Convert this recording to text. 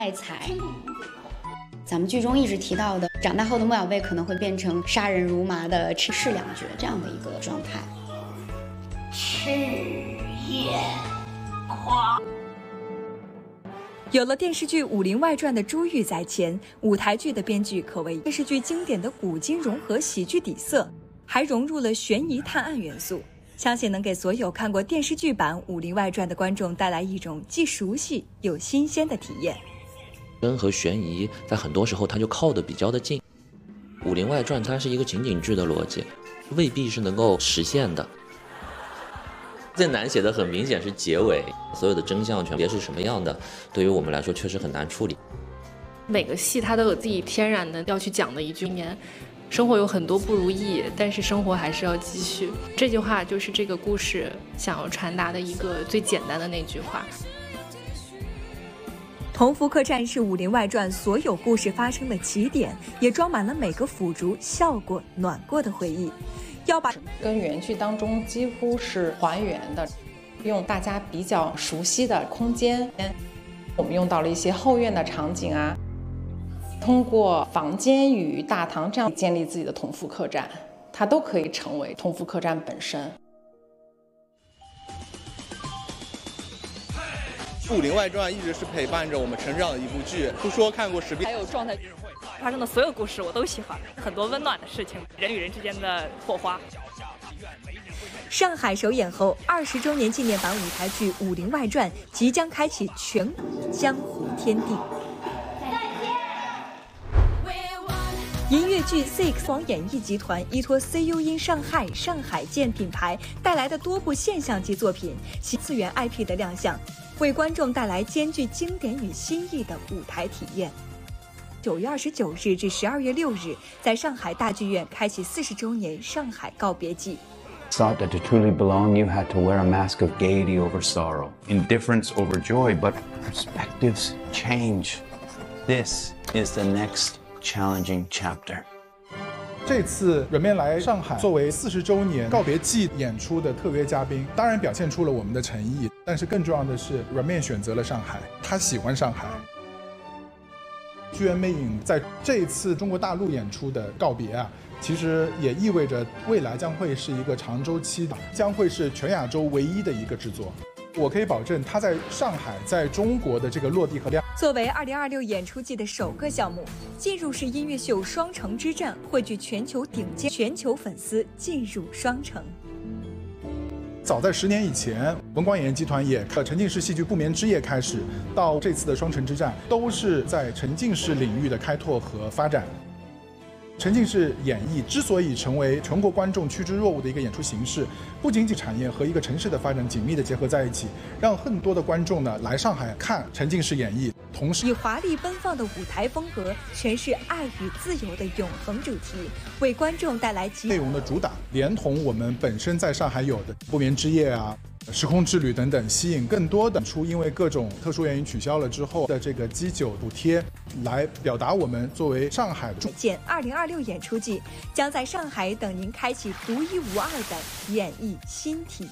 爱财。咱们剧中一直提到的，长大后的莫小贝可能会变成杀人如麻的赤赤两绝这样的一个状态。 赤焰花。 有了电视剧《武林外传》的珠玉在前，舞台剧的编剧可谓电视剧经典的古今融合喜剧底色，还融入了悬疑探案元素，相信能给所有看过电视剧版《武林外传》的观众带来一种既熟悉又新鲜的体验。 真和悬疑在很多时候它就靠得比较的近，《武林外传》它是一个情景剧的逻辑，未必是能够实现的。最难写的很明显是结尾，所有的真相全别是什么样的，对于我们来说确实很难处理。 每个戏它都有自己天然的要去讲的一句言，生活有很多不如意，但是生活还是要继续。这句话就是这个故事想要传达的一个最简单的那句话。 同福客栈是《武林外传》所有故事发生的起点，也装满了每个腐竹笑过暖过的回忆。要把跟原剧当中几乎是还原的，用大家比较熟悉的空间，我们用到了一些后院的场景啊，通过房间与大堂这样建立自己的同福客栈，它都可以成为同福客栈本身。 《武林外传》一直是陪伴着我们成长的一部剧，不说看过10遍， 还有状态发生的所有故事我都喜欢，很多温暖的事情，人与人之间的火花。 上海首演后20周年纪念版舞台剧《武林外传》即将开启全国江湖天地。音乐剧 4X 网演艺集团依托 CU in 上海、上海见品牌带来的多部现象级作品，其次元 IP 的亮相，为观众带来兼具经典与新意的舞台体验。9月29日至12月6日，在上海大剧院开启40周年上海告别季。 Thought that to truly belong, you had to wear a mask of gaiety over sorrow, indifference over joy, but perspectives change. This is the next challenging chapter. 这次软面来上海作为40周年告别季演出的特约嘉宾，当然表现出了我们的诚意，但是更重要的是软面选择了上海，他喜欢上海。剧院魅影在这一次中国大陆演出的告别啊，其实也意味着未来将会是一个长周期的，将会是全亚洲唯一的一个制作。我可以保证，它在上海在中国的这个落地和量。 作为2026演出季的首个项目，进入式音乐秀双城之战汇聚全球顶尖全球粉丝进入双城。 早在10年以前，文广演艺集团也沉浸式戏剧不眠之夜开始，到这次的双城之战，都是在沉浸式领域的开拓和发展。沉浸式演绎之所以成为全国观众趋之若鹜的一个演出形式，不仅仅产业和一个城市的发展紧密的结合在一起，让更多的观众呢来上海看沉浸式演绎，同时以华丽奔放的舞台风格诠释爱与自由的永恒主题，为观众带来内容的主打，连同我们本身在上海有的不眠之夜啊、时空之旅等等，吸引更多的出因为各种特殊原因取消了之后的这个基酒补贴，来表达我们作为上海的 2026演出季将在上海等您开启独一无二的演艺新体验。